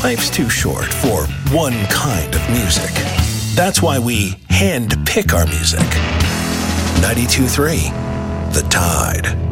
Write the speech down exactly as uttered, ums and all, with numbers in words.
Life's too short for one kind of music. That's why we hand pick our music. ninety-two point three, The Tide.